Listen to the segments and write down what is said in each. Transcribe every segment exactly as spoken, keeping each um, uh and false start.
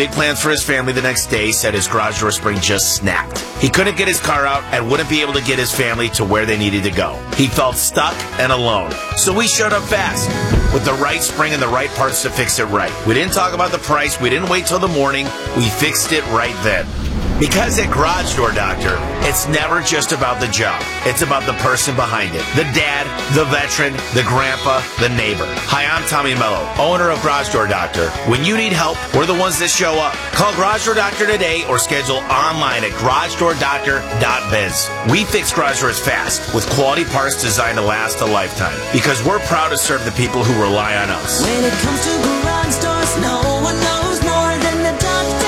Big plans for his family the next day said his garage door spring just snapped. He couldn't get his car out and wouldn't be able to get his family to where they needed to go. He felt stuck and alone. So we showed up fast with the right spring and the right parts to fix it right. We didn't talk about the price. We didn't wait till the morning. We fixed it right then. Because at Garage Door Doctor, it's never just about the job. It's about the person behind it. The dad, the veteran, the grandpa, the neighbor. Hi, I'm Tommy Mello, owner of Garage Door Doctor. When you need help, we're the ones that show up. Call Garage Door Doctor today or schedule online at garage door doctor dot biz. We fix garage doors fast with quality parts designed to last a lifetime because we're proud to serve the people who rely on us. When it comes to garage doors, no one knows more than the doctor.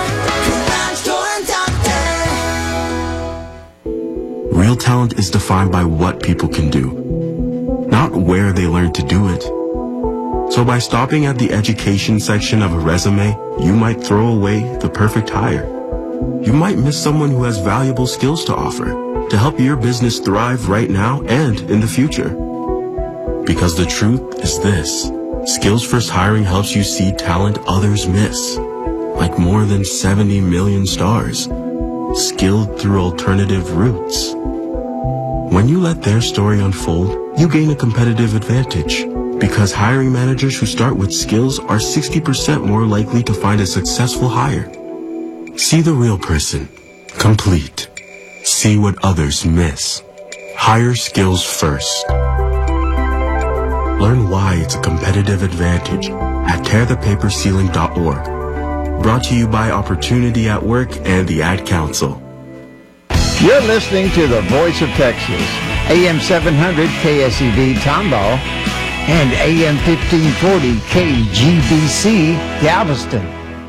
Real talent is defined by what people can do, not where they learn to do it. So by stopping at the education section of a resume, you might throw away the perfect hire. You might miss someone who has valuable skills to offer to help your business thrive right now and in the future. Because the truth is this, Skills First Hiring helps you see talent others miss, like more than seventy million stars, skilled through alternative routes. When you let their story unfold, you gain a competitive advantage because hiring managers who start with skills are sixty percent more likely to find a successful hire. See the real person, complete. See what others miss. Hire skills first. Learn why it's a competitive advantage at tear the paper ceiling dot org. Brought to you by Opportunity at Work and the Ad Council. You're listening to the Voice of Texas, A M seven hundred K S E V Tomball and A M fifteen forty K G B C Galveston.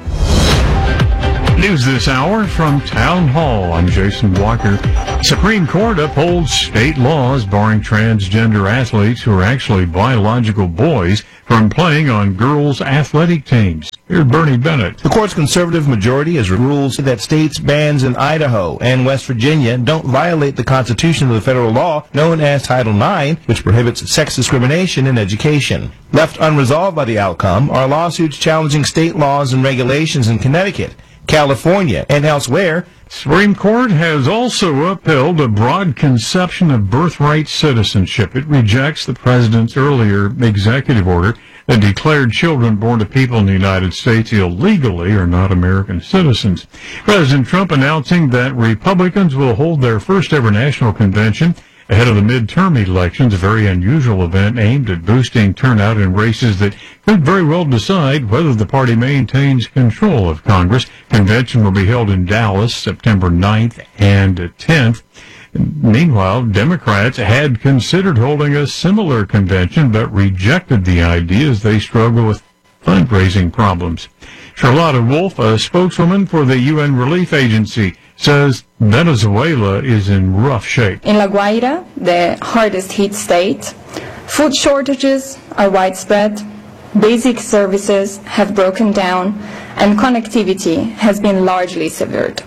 News this hour from Town Hall. I'm Jason Walker. Supreme Court upholds state laws barring transgender athletes who are actually biological boys from playing on girls' athletic teams. Here's Bernie Bennett. The court's conservative majority has ruled that states' bans in Idaho and West Virginia don't violate the Constitution of the federal law known as Title nine, which prohibits sex discrimination in education. Left unresolved by the outcome are lawsuits challenging state laws and regulations in Connecticut, California, and elsewhere. Supreme Court has also upheld a broad conception of birthright citizenship. It rejects the president's earlier executive order that declared children born to people in the United States illegally are not American citizens. President Trump announcing that Republicans will hold their first ever national convention ahead of the midterm elections, a very unusual event aimed at boosting turnout in races that could very well decide whether the party maintains control of Congress. Convention will be held in Dallas September ninth and tenth. Meanwhile, Democrats had considered holding a similar convention but rejected the idea as they struggle with fundraising problems. Charlotta Wolf, a spokeswoman for the U N Relief Agency, says Venezuela is in rough shape. In La Guaira, the hardest hit state, food shortages are widespread, basic services have broken down, and connectivity has been largely severed.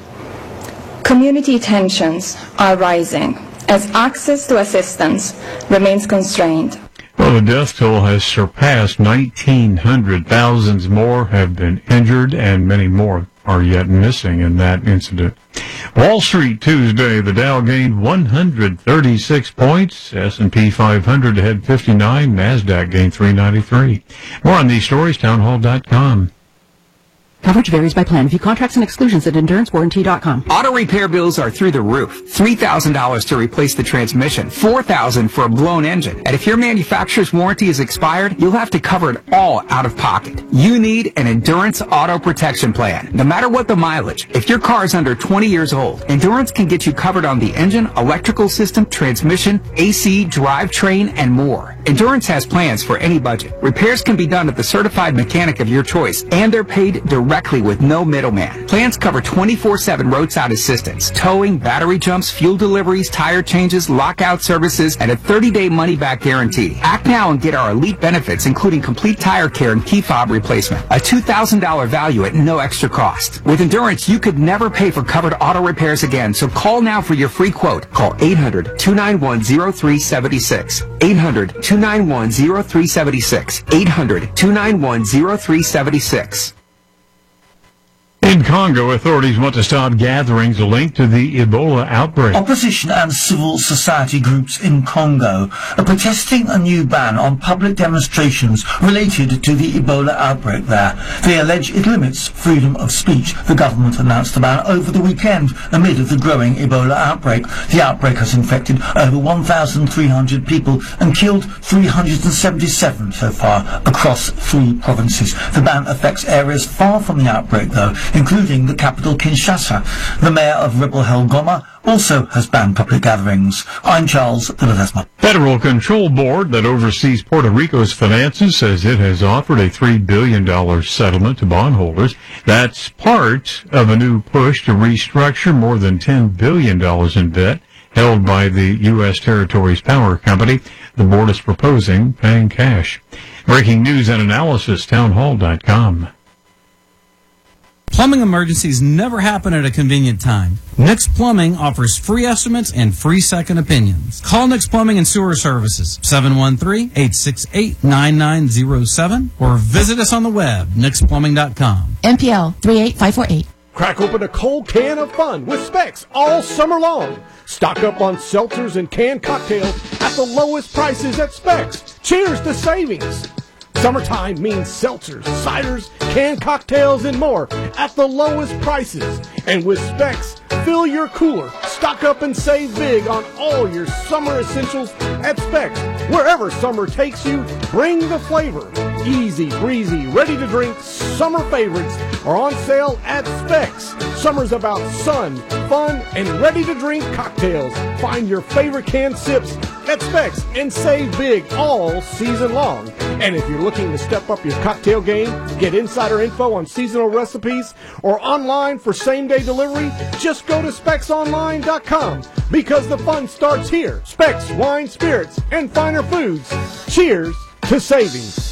Community tensions are rising as access to assistance remains constrained. Well, the death toll has surpassed nineteen hundred. Thousands more have been injured, and many more are yet missing in that incident. Wall Street Tuesday, the Dow gained one hundred thirty-six points, S and P five hundred had fifty-nine, NASDAQ gained three ninety-three. More on these stories, townhall dot com. Coverage varies by plan. View contracts and exclusions at endurance warranty dot com. Auto repair bills are through the roof. three thousand dollars to replace the transmission, four thousand dollars for a blown engine. And if your manufacturer's warranty is expired, you'll have to cover it all out of pocket. You need an Endurance Auto Protection Plan. No matter what the mileage, if your car is under twenty years old, Endurance can get you covered on the engine, electrical system, transmission, A C, drivetrain, and more. Endurance has plans for any budget. Repairs can be done at the certified mechanic of your choice, and they're paid directly with no middleman. Plans cover twenty-four seven roadside assistance, towing, battery jumps, fuel deliveries, tire changes, lockout services, and a thirty-day money-back guarantee. Act now and get our elite benefits, including complete tire care and key fob replacement. A two thousand dollars value at no extra cost. With Endurance, you could never pay for covered auto repairs again, so call now for your free quote. Call eight hundred, two nine one, zero three seven six. eight hundred, two nine one, zero three seven six. eight hundred, two nine one, zero three seven six. In Congo, authorities want to stop gatherings linked to the Ebola outbreak. Opposition and civil society groups in Congo are protesting a new ban on public demonstrations related to the Ebola outbreak there. They allege it limits freedom of speech. The government announced the ban over the weekend amid the growing Ebola outbreak. The outbreak has infected over one thousand three hundred people and killed three hundred seventy-seven so far across three provinces. The ban affects areas far from the outbreak, though, including the capital Kinshasa. The mayor of Rebel Goma also has banned public gatherings. I'm Charles de Ledesma. Federal Control Board that oversees Puerto Rico's finances says it has offered a three billion dollars settlement to bondholders. That's part of a new push to restructure more than ten billion dollars in debt held by the U S Territories Power Company. The board is proposing paying cash. Breaking news and analysis, townhall dot com. Plumbing emergencies never happen at a convenient time. Nix Plumbing offers free estimates and free second opinions. Call Nix Plumbing and Sewer Services, seven one three, eight six eight, nine nine zero seven, or visit us on the web, nix plumbing dot com. M P L three eight five four eight. Crack open a cold can of fun with Specs all summer long. Stock up on seltzers and canned cocktails at the lowest prices at Specs. Cheers to savings. Summertime means seltzers, ciders, canned cocktails, and more at the lowest prices. And with Specs, fill your cooler, stock up and save big on all your summer essentials at Specs. Wherever summer takes you, bring the flavor. Easy, breezy, ready to drink summer favorites are on sale at Specs. Summer's about sun, fun, and ready to drink cocktails. Find your favorite canned sips at Specs and save big all season long. And if you're looking to step up your cocktail game, get insider info on seasonal recipes, or online for same-day delivery, just go to specs online dot com, because the fun starts here. Specs Wine, Spirits, and Finer Foods. Cheers to savings.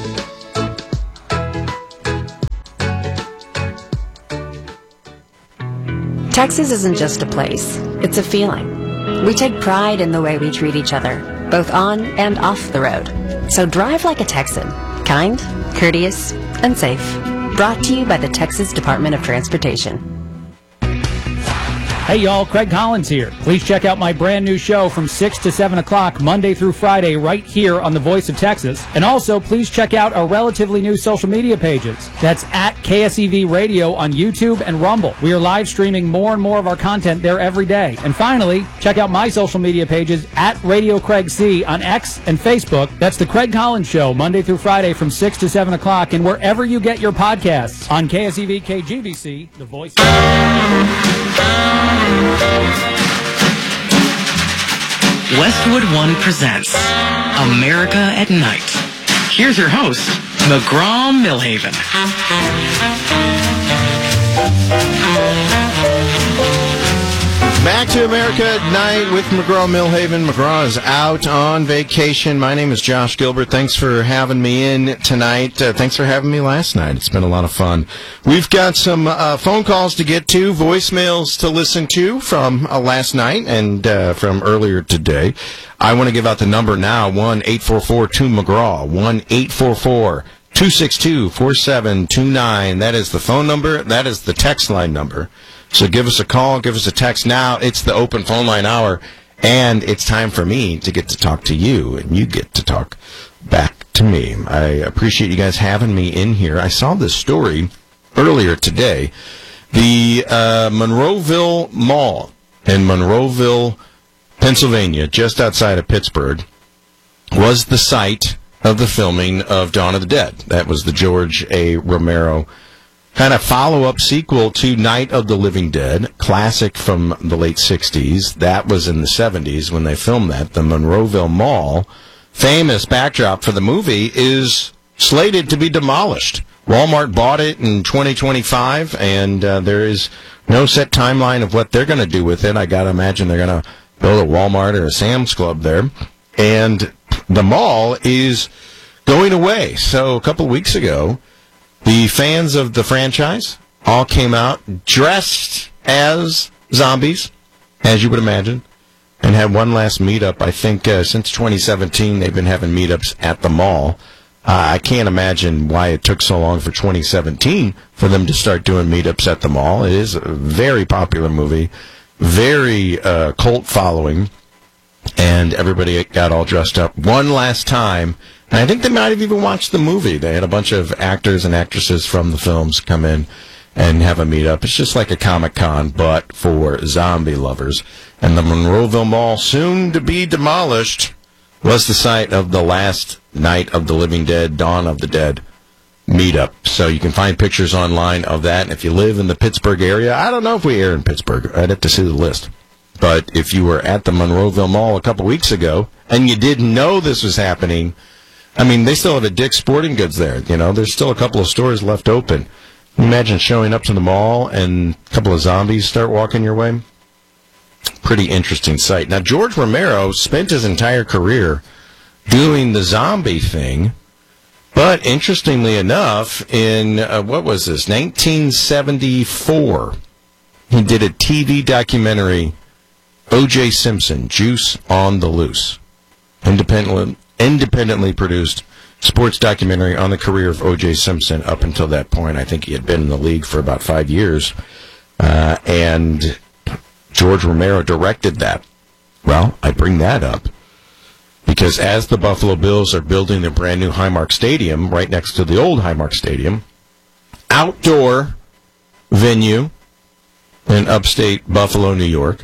Texas isn't just a place, it's a feeling. We take pride in the way we treat each other, both on and off the road. So drive like a Texan, kind, courteous, and safe. Brought to you by the Texas Department of Transportation. Hey y'all, Craig Collins here. Please check out my brand new show from six to seven o'clock Monday through Friday right here on The Voice of Texas. And also, please check out our relatively new social media pages. That's at K S E V Radio on YouTube and Rumble. We are live streaming more and more of our content there every day. And finally, check out my social media pages at Radio Craig C on X and Facebook. That's The Craig Collins Show, Monday through Friday from six to seven o'clock, and wherever you get your podcasts on K S E V K G B C, The Voice of Westwood One presents America at Night. Here's your host, McGraw-Milhaven. Back to America at Night with McGraw-Milhaven. McGraw is out on vacation. My name is Josh Gilbert. Thanks for having me in tonight. Uh, thanks for having me last night. It's been a lot of fun. We've got some uh, phone calls to get to, voicemails to listen to from uh, last night and uh, from earlier today. I want to give out the number now, one eight four four two McGraw, one eight four four two six two four seven two nine. That is the phone number. That is the text line number. So give us a call, give us a text now. It's the open phone line hour, and it's time for me to get to talk to you, and you get to talk back to me. I appreciate you guys having me in here. I saw this story earlier today. The uh, Monroeville Mall in Monroeville, Pennsylvania, just outside of Pittsburgh, was the site of the filming of Dawn of the Dead. That was the George A. Romero kind of follow-up sequel to Night of the Living Dead, classic from the late sixties. That was in the seventies when they filmed that. The Monroeville Mall, famous backdrop for the movie, is slated to be demolished. Walmart bought it in twenty twenty-five, and uh, there is no set timeline of what they're going to do with it. I got to imagine they're going to build a Walmart or a Sam's Club there. And the mall is going away. So a couple of weeks ago, the fans of the franchise all came out dressed as zombies, as you would imagine, and had one last meetup. I think uh, since twenty seventeen they've been having meetups at the mall. Uh, I can't imagine why it took so long for twenty seventeen for them to start doing meetups at the mall. It is a very popular movie, very uh, cult following, and everybody got all dressed up one last time. And I think they might have even watched the movie. They had a bunch of actors and actresses from the films come in and have a meetup. It's just like a Comic-Con, but for zombie lovers. And the Monroeville Mall, soon to be demolished, was the site of the last Night of the Living Dead, Dawn of the Dead meetup. So you can find pictures online of that. And if you live in the Pittsburgh area, I don't know if we air in Pittsburgh. I'd have to see the list. But if you were at the Monroeville Mall a couple weeks ago and you didn't know this was happening, I mean, they still have a Dick's Sporting Goods there. You know, there's still a couple of stores left open. Imagine showing up to the mall and a couple of zombies start walking your way. Pretty interesting sight. Now, George Romero spent his entire career doing the zombie thing, but interestingly enough, in, uh, what was this, nineteen seventy-four, he did a T V documentary, O J Simpson, Juice on the Loose. Independently, independently produced sports documentary on the career of O J Simpson up until that point. I think he had been in the league for about five years. Uh, and George Romero directed that. Well, I bring that up because as the Buffalo Bills are building their brand new Highmark Stadium right next to the old Highmark Stadium, outdoor venue in upstate Buffalo, New York,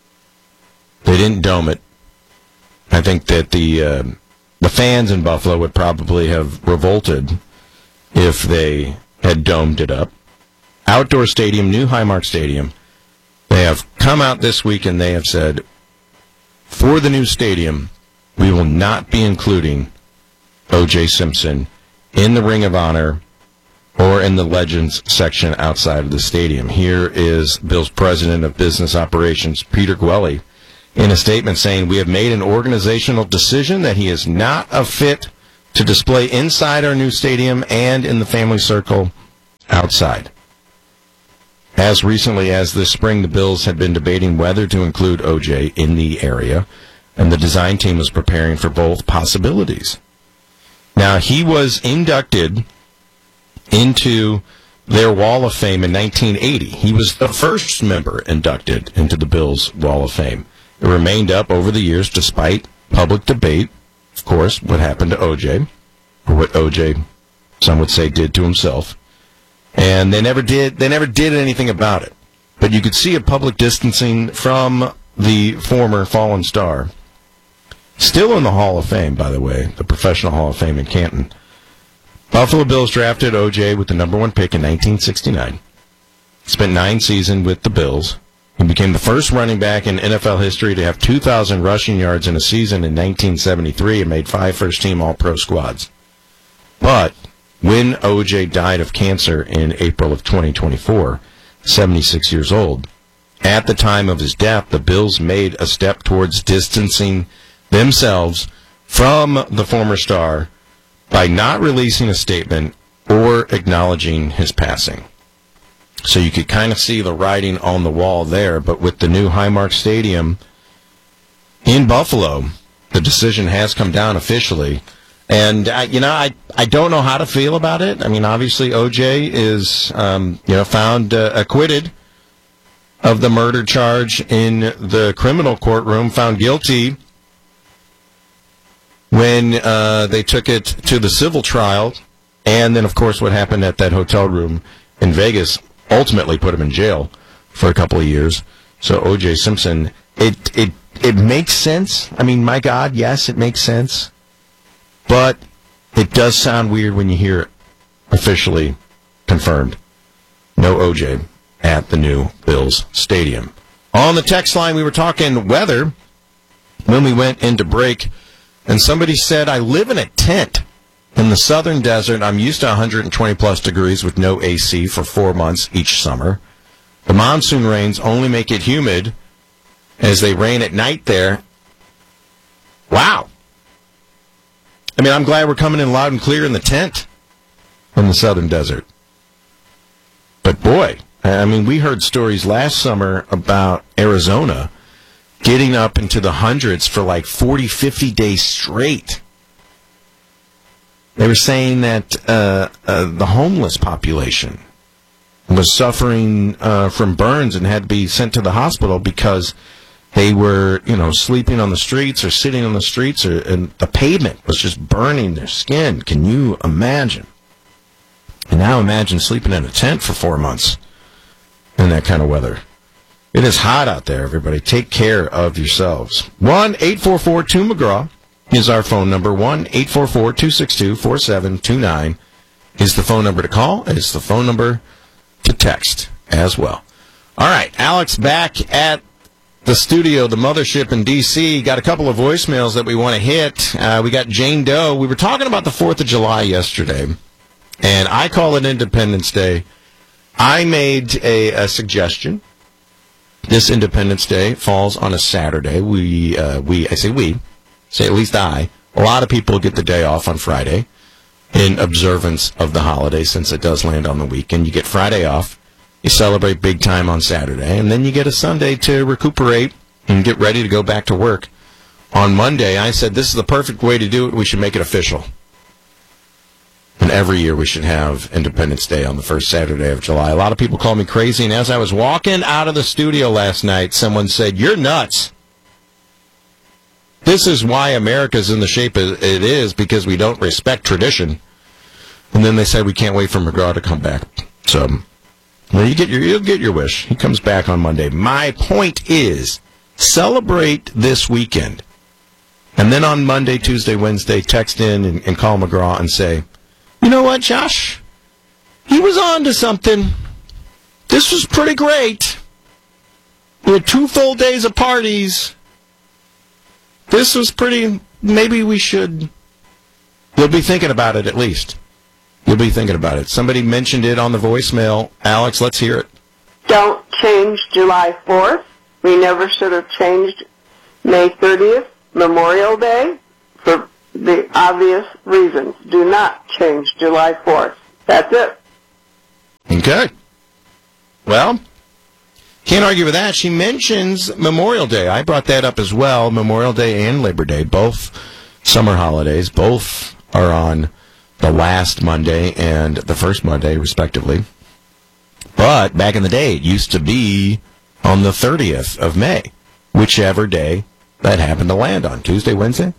they didn't dome it. I think that the uh, the fans in Buffalo would probably have revolted if they had domed it up. Outdoor stadium, new Highmark Stadium. They have come out this week and they have said, for the new stadium, we will not be including O J Simpson in the Ring of Honor or in the Legends section outside of the stadium. Here is Bill's President of Business Operations, Peter Gwelly, in a statement saying, we have made an organizational decision that he is not a fit to display inside our new stadium and in the family circle outside. As recently as this spring, the Bills had been debating whether to include O J in the area, and the design team was preparing for both possibilities. Now, he was inducted into their Wall of Fame in nineteen eighty. He was the first member inducted into the Bills Wall of Fame. It remained up over the years despite public debate, of course, what happened to O J, or what O J, some would say, did to himself. And they never did they never did anything about it. But you could see a public distancing from the former fallen star. Still in the Hall of Fame, by the way, the Professional Hall of Fame in Canton. Buffalo Bills drafted O J with the number one pick in nineteen sixty-nine. Spent nine seasons with the Bills. He became the first running back in N F L history to have two thousand rushing yards in a season in nineteen seventy-three and made five first-team All-Pro squads. But when O J died of cancer in April of twenty twenty-four, seventy-six years old, at the time of his death, the Bills made a step towards distancing themselves from the former star by not releasing a statement or acknowledging his passing. So you could kind of see the writing on the wall there, but with the new Highmark Stadium in Buffalo, the decision has come down officially. And, uh, you know, I, I don't know how to feel about it. I mean, obviously O J is, um, you know, found uh, acquitted of the murder charge in the criminal courtroom, found guilty when uh, they took it to the civil trial. And then, of course, what happened at that hotel room in Vegas ultimately put him in jail for a couple of years. So O J Simpson, it it it makes sense. I mean, my God, yes, it makes sense. But it does sound weird when you hear it officially confirmed. No O J at the new Bills Stadium. On the text line, we were talking weather when we went into break, and somebody said, I live in a tent in the southern desert. I'm used to one hundred twenty plus degrees with no A C for four months each summer. The monsoon rains only make it humid as they rain at night there. Wow. I mean, I'm glad we're coming in loud and clear in the tent in the southern desert. But boy, I mean, we heard stories last summer about Arizona getting up into the hundreds for like forty, fifty days straight. They were saying that uh, uh, the homeless population was suffering uh, from burns and had to be sent to the hospital because they were, you know, sleeping on the streets or sitting on the streets, or and the pavement was just burning their skin. Can you imagine? And now imagine sleeping in a tent for four months in that kind of weather. It is hot out there, everybody. Take care of yourselves. one eight four four two McGraw is our phone number. one eight four four two six two four seven two nine is the phone number to call. It's the phone number to text as well. All right, Alex back at the studio, the mothership in D C Got a couple of voicemails that we want to hit. Uh, we got Jane Doe. We were talking about the fourth of July yesterday, and I call it Independence Day. I made a, a suggestion. This Independence Day falls on a Saturday. We, uh, we, I say we, say at least I. A lot of people get the day off on Friday in observance of the holiday, since it does land on the weekend. You get Friday off. You celebrate big time on Saturday, and then you get a Sunday to recuperate and get ready to go back to work. On Monday, I said this is the perfect way to do it. We should make it official. And every year we should have Independence Day on the first Saturday of July. A lot of people call me crazy, and as I was walking out of the studio last night, someone said, "You're nuts. This is why America's in the shape it is, because we don't respect tradition." And then they said, "We can't wait for McGraw to come back." So, well, you get your, you'll get your wish. He comes back on Monday. My point is, celebrate this weekend. And then on Monday, Tuesday, Wednesday, text in and, and call McGraw and say, "You know what, Josh? He was on to something. This was pretty great. We had two full days of parties. This was pretty, maybe we should." You'll be thinking about it at least. You'll be thinking about it. Somebody mentioned it on the voicemail. Alex, let's hear it. Don't change July fourth. We never should have changed May thirtieth, Memorial Day, for the obvious reasons. Do not change July fourth. That's it. Okay. Well, can't argue with that. She mentions Memorial Day. I brought that up as well. Memorial Day and Labor Day, both summer holidays, both are on the last Monday and the first Monday, respectively. But back in the day, it used to be on the thirtieth of May, whichever day that happened to land on. Tuesday, Wednesday,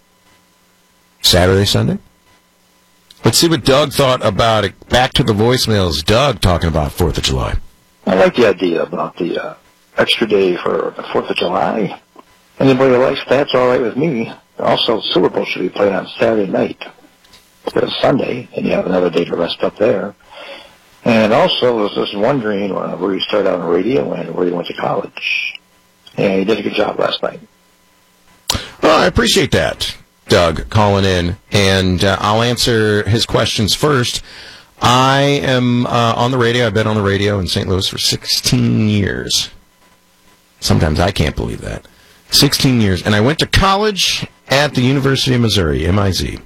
Saturday, Sunday. Let's see what Doug thought about it. Back to the voicemails. Doug talking about fourth of July. I like the idea about the uh, extra day for the fourth of July. Anybody who likes that's all right with me. Also, Super Bowl should be played on Saturday night instead of Sunday, and you have another day to rest up there. And also, I was just wondering uh, where you started out on radio and where you went to college. And you did a good job last night. Well, I appreciate that, Doug, calling in. And uh, I'll answer his questions first. I am uh, on the radio. I've been on the radio in Saint Louis for sixteen years. Sometimes I can't believe that. sixteen years. And I went to college at the University of Missouri, M I Z.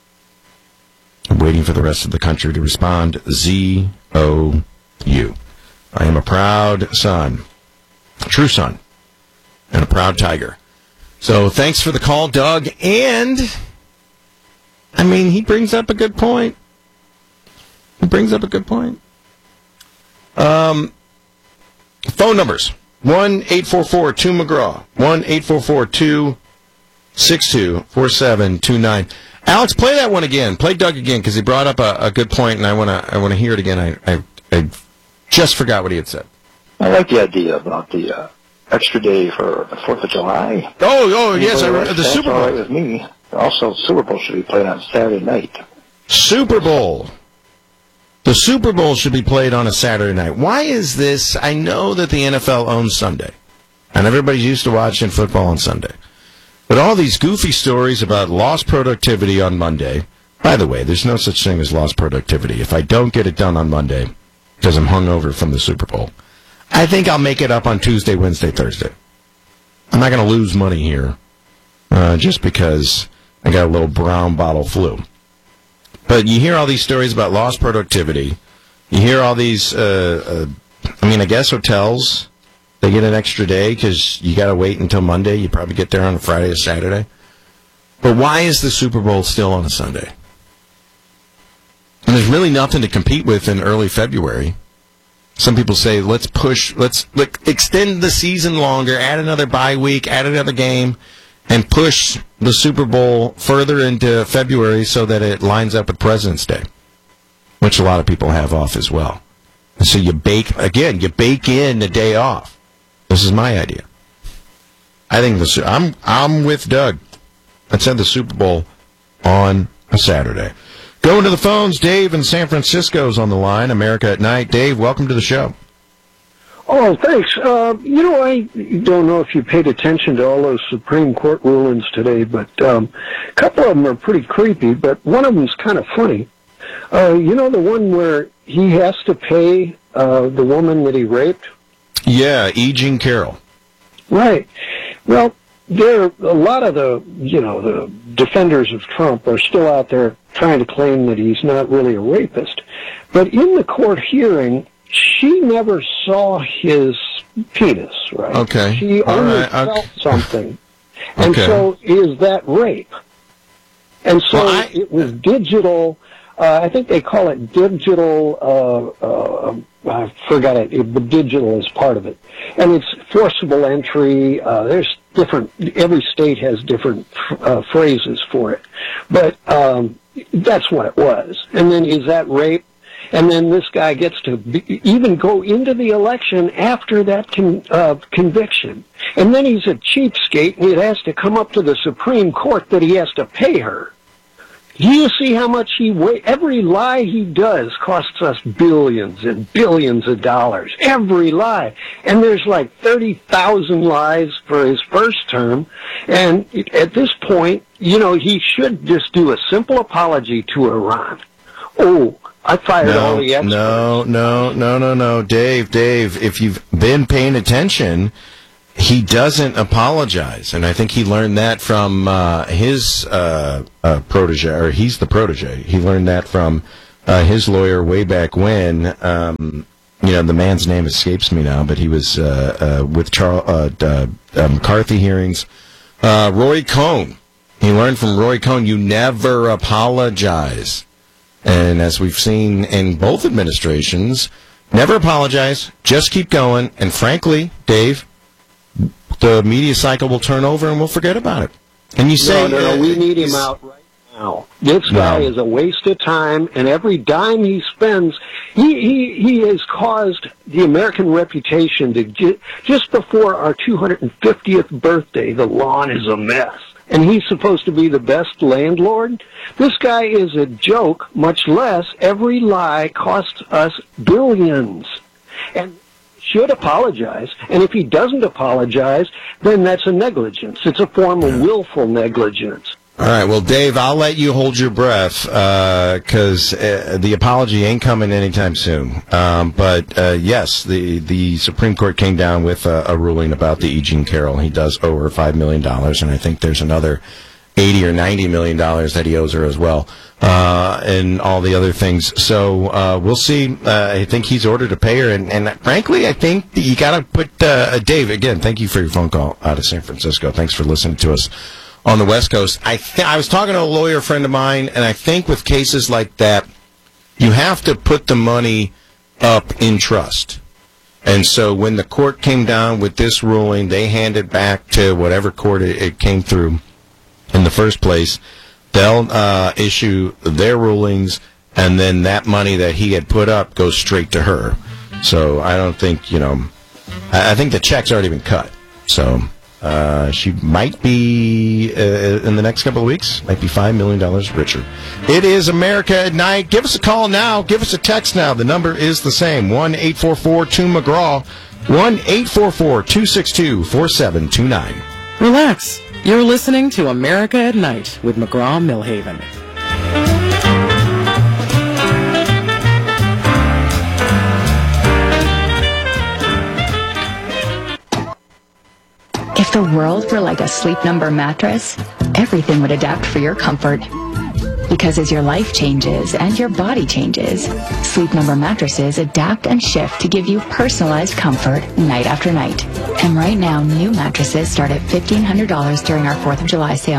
I'm waiting for the rest of the country to respond. Z O U. I am a proud son, a true son, and a proud tiger. So thanks for the call, Doug. And, I mean, he brings up a good point. He brings up a good point. Um, phone numbers. one eight four four two McGraw. one eight four four two six two four seven two nine. Alex, play that one again. Play Doug again, because he brought up a, a good point, and I want to I want to hear it again. I, I I just forgot what he had said. I like the idea about the uh, extra day for the fourth of July. Oh, oh, yes, I, the that's Super Bowl. all right with me. Also, Super Bowl should be played on Saturday night. Super Bowl. The Super Bowl should be played on a Saturday night. Why is this? I know that the N F L owns Sunday, and everybody's used to watching football on Sunday. But all these goofy stories about lost productivity on Monday. By the way, there's no such thing as lost productivity. If I don't get it done on Monday because I'm hungover from the Super Bowl, I think I'll make it up on Tuesday, Wednesday, Thursday. I'm not going to lose money here uh, just because I got a little brown bottle flu. But you hear all these stories about lost productivity. You hear all these, uh, uh, I mean, I guess hotels, they get an extra day because you got to wait until Monday. You probably get there on a Friday or Saturday. But why is the Super Bowl still on a Sunday? And there's really nothing to compete with in early February. Some people say, let's push, let's like, extend the season longer, add another bye week, add another game, and push the Super Bowl further into February so that it lines up with President's Day, which a lot of people have off as well. And so you bake, again, you bake in the day off. This is my idea. I think the, I'm, I'm with Doug. Let's have the Super Bowl on a Saturday. Going to the phones, Dave in San Francisco's on the line, America at Night. Dave, welcome to the show. Oh, thanks. Uh, you know, I don't know if you paid attention to all those Supreme Court rulings today, but um, a couple of them are pretty creepy, but one of them's kind of funny. Uh, you know the one where he has to pay uh, the woman that he raped? Yeah, E. Jean Carroll. Right. Well, there a lot of the, you know, the defenders of Trump are still out there trying to claim that he's not really a rapist. But in the court hearing, she never saw his penis, right? Okay. She All only right. felt Okay. something. And Okay. so is that rape? And so Well, I- it was digital. Uh, I think they call it digital. Uh, uh, I forgot it. it. But digital is part of it, and it's forcible entry. Uh, there's different. Every state has different uh, phrases for it, but um, that's what it was. And then is that rape? And then this guy gets to be, even go into the election after that con, uh, conviction. And then he's a cheapskate, and it has to come up to the Supreme Court that he has to pay her. Do you see how much he wa- every lie he does costs us billions and billions of dollars. Every lie. And there's like thirty thousand lies for his first term. And at this point, you know, he should just do a simple apology to Iran. Oh, I fired No, all the experts. no, no, no, no, no. Dave, Dave, if you've been paying attention, he doesn't apologize. And I think he learned that from uh, his uh, uh, protege, or he's the protege. He learned that from uh, his lawyer way back when. Um, you know, the man's name escapes me now, but he was uh, uh, with Charles, uh, uh, uh, McCarthy hearings. Uh, Roy Cohn. He learned from Roy Cohn, you never apologize. And as we've seen in both administrations, never apologize, just keep going. And frankly, Dave, the media cycle will turn over and we'll forget about it. And you say... No, no, no, uh, we need him out right now. This guy No. is a waste of time, and every dime he spends, he, he, he has caused the American reputation to get, just before our two hundred fiftieth birthday, the lawn is a mess. And he's supposed to be the best landlord? This guy is a joke, much less every lie costs us billions. And should apologize. And if he doesn't apologize, then that's a negligence. It's a form of willful negligence. All right, well, Dave, I'll let you hold your breath because uh, uh, the apology ain't coming anytime soon. Um, but, uh, yes, the, the Supreme Court came down with a, a ruling about the E. Jean Carroll. He does owe her five million dollars, and I think there's another eighty or ninety million dollars that he owes her as well, uh, and all the other things. So uh, we'll see. Uh, I think he's ordered to pay her, and, and frankly, I think you got to put uh, Dave, again, thank you for your phone call out of San Francisco. Thanks for listening to us on the West Coast. I th- I was talking to a lawyer friend of mine, and I think with cases like that, you have to put the money up in trust. And so when the court came down with this ruling, they handed back to whatever court it, it came through in the first place. They'll uh, issue their rulings, and then that money that he had put up goes straight to her. So I don't think, you know, I, I think the check's already been cut. So... Uh, she might be, uh, in the next couple of weeks, might be five million dollars richer. It is America at Night. Give us a call now. Give us a text now. The number is the same, one eight four four two McGraw, one eight four four two six two four seven two nine. Relax. You're listening to America at Night with McGraw Millhaven. If the world were like a Sleep Number mattress, everything would adapt for your comfort. Because as your life changes and your body changes, Sleep Number mattresses adapt and shift to give you personalized comfort night after night. And right now, new mattresses start at fifteen hundred dollars during our fourth of July sale.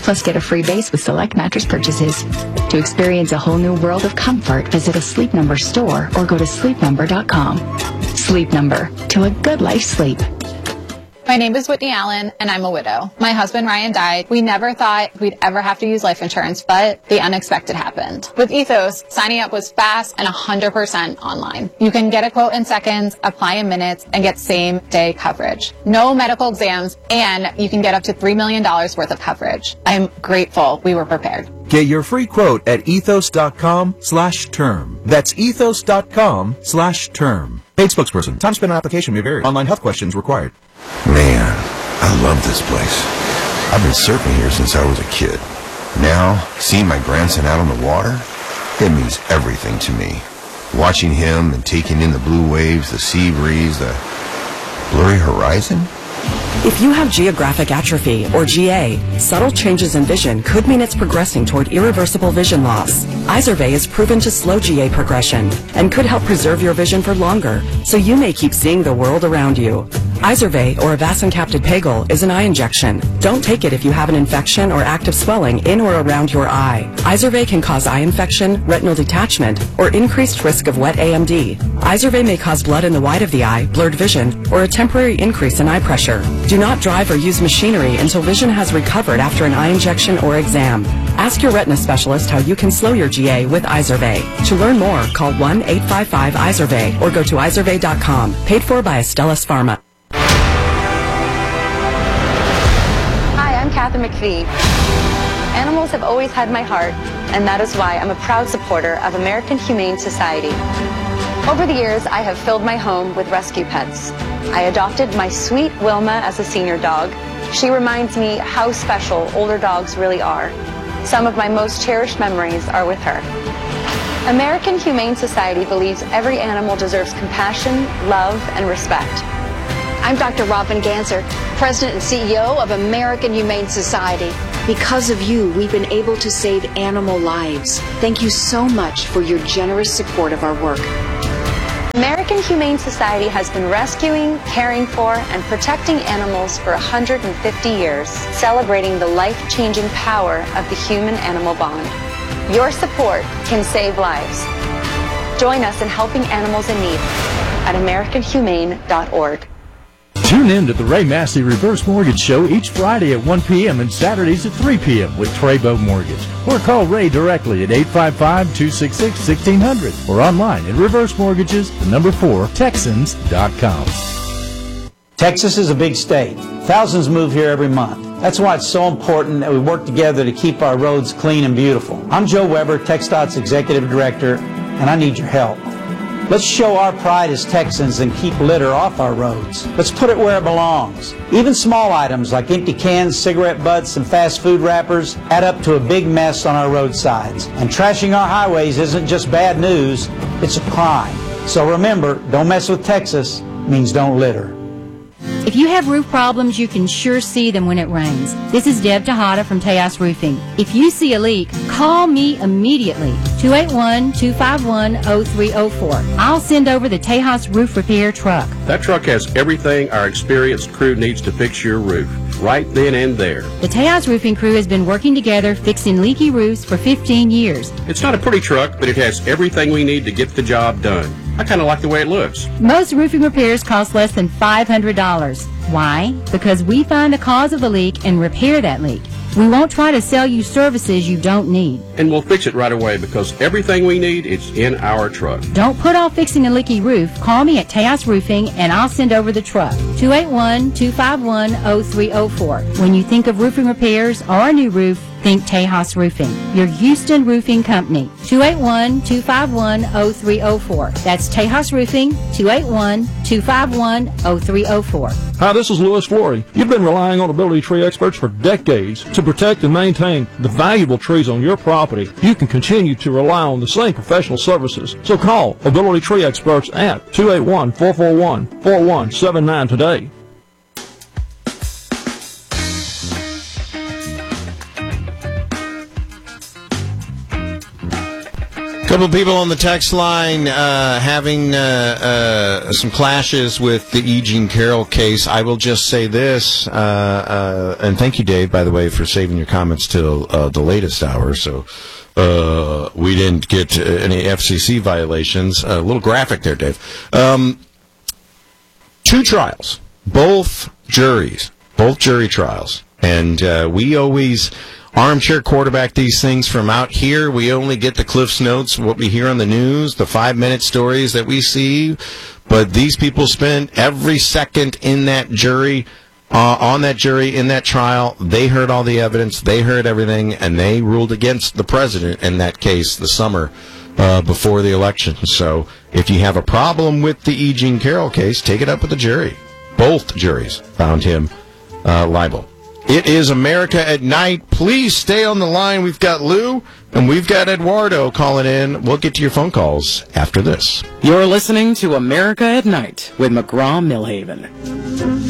Plus, get a free base with select mattress purchases. To experience a whole new world of comfort, visit a Sleep Number store or go to sleep number dot com. Sleep Number, to a good life sleep. My name is Whitney Allen, and I'm a widow. My husband Ryan died. We never thought we'd ever have to use life insurance, but the unexpected happened. With Ethos, signing up was fast and one hundred percent online. You can get a quote in seconds, apply in minutes, and get same-day coverage. No medical exams, and you can get up to three million dollars worth of coverage. I'm grateful we were prepared. Get your free quote at ethos.com slash term. That's ethos.com slash term. Paid spokesperson. Time spent on application may vary. Online health questions required. Man, I love this place. I've been surfing here since I was a kid. Now, seeing my grandson out on the water, it means everything to me. Watching him and taking in the blue waves, the sea breeze, the blurry horizon. If you have geographic atrophy, or G A, subtle changes in vision could mean it's progressing toward irreversible vision loss. Izervay is proven to slow G A progression and could help preserve your vision for longer, so you may keep seeing the world around you. Izervay, or avacincaptad pegol, is an eye injection. Don't take it if you have an infection or active swelling in or around your eye. Izervay can cause eye infection, retinal detachment, or increased risk of wet A M D. Izervay may cause blood in the white of the eye, blurred vision, or a temporary increase in eye pressure. Do not drive or use machinery until vision has recovered after an eye injection or exam. Ask your retina specialist how you can slow your G A with Izervay. To learn more, call one eight five five Izervay or go to izervay dot com. Paid for by Astellas Pharma. Hi, I'm Catherine McPhee. Animals have always had my heart, and that is why I'm a proud supporter of American Humane Society. Over the years, I have filled my home with rescue pets. I adopted my sweet Wilma as a senior dog. She reminds me how special older dogs really are. Some of my most cherished memories are with her. American Humane Society believes every animal deserves compassion, love, and respect. I'm Doctor Robin Ganser, President and C E O of American Humane Society. Because of you, we've been able to save animal lives. Thank you so much for your generous support of our work. American Humane Society has been rescuing, caring for, and protecting animals for one hundred fifty years, celebrating the life-changing power of the human-animal bond. Your support can save lives. Join us in helping animals in need at american humane dot org. Tune in to the Ray Massey Reverse Mortgage Show each Friday at one p.m. and Saturdays at three p.m. with Treybo Mortgage. Or call Ray directly at eight five five, two six six, one six zero zero or online at reverse mortgages, the number four, texans dot com. Texas is a big state. Thousands move here every month. That's why it's so important that we work together to keep our roads clean and beautiful. I'm Joe Weber, TxDOT's Executive Director, and I need your help. Let's show our pride as Texans and keep litter off our roads. Let's put it where it belongs. Even small items like empty cans, cigarette butts, and fast food wrappers add up to a big mess on our roadsides. And trashing our highways isn't just bad news, it's a crime. So remember, don't mess with Texas means don't litter. If you have roof problems, you can sure see them when it rains. This is Deb Tejada from Tejas Roofing. If you see a leak, call me immediately, two eight one, two five one, zero three zero four. I'll send over the Tejas Roof Repair truck. That truck has everything our experienced crew needs to fix your roof, right then and there. The Tejas Roofing crew has been working together fixing leaky roofs for fifteen years. It's not a pretty truck, but it has everything we need to get the job done. I kind of like the way it looks. Most roofing repairs cost less than five hundred dollars. Why? Because we find the cause of the leak and repair that leak. We won't try to sell you services you don't need. And we'll fix it right away because everything we need is in our truck. Don't put off fixing a leaky roof. Call me at Tejas Roofing and I'll send over the truck. two eight one, two five one, zero three zero four. When you think of roofing repairs or a new roof, think Tejas Roofing, your Houston roofing company. two eight one, two five one, zero three zero four. That's Tejas Roofing, two eight one, two five one, zero three zero four. Hi, this is Louis Flory. You've been relying on Ability Tree Experts for decades to protect and maintain the valuable trees on your property. You can continue to rely on the same professional services. So call Ability Tree Experts at two eight one, four four one, four one seven nine today. couple of people on the text line uh, having uh, uh, some clashes with the E. Jean Carroll case. I will just say this, uh, uh, and thank you, Dave, by the way, for saving your comments till uh, the latest hour. So uh, we didn't get uh, any F C C violations. A little graphic there, Dave. Um, two trials, both juries, both jury trials, and uh, we always armchair quarterback these things from out here. We only get the Cliff's Notes, what we hear on the news, the five-minute stories that we see. But these people spent every second in that jury, uh, on that jury, in that trial. They heard all the evidence. They heard everything, and they ruled against the president in that case the summer uh, before the election. So if you have a problem with the E. Jean Carroll case, take it up with the jury. Both juries found him uh, liable. It is America at Night. Please stay on the line. We've got Lou and we've got Eduardo calling in. We'll get to your phone calls after this. You're listening to America at Night with McGraw-Milhaven.